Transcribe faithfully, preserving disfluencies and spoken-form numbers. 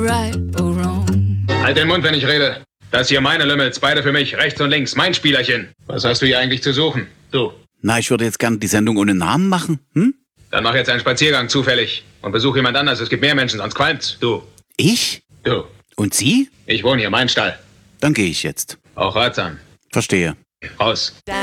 right or wrong. Halt den Mund, wenn ich rede. Das hier meine Lümmels, beide für mich, rechts und links, mein Spielerchen. Was hast du hier eigentlich zu suchen? Du. Na, ich würde jetzt gerne die Sendung ohne Namen machen, hm? Dann mach jetzt einen Spaziergang zufällig und besuch jemand anders. Es gibt mehr Menschen, sonst qualmt's. Du. Ich? Du. Und Sie? Ich wohne hier, mein Stall. Dann gehe ich jetzt. Auch ratsam. Verstehe. Raus.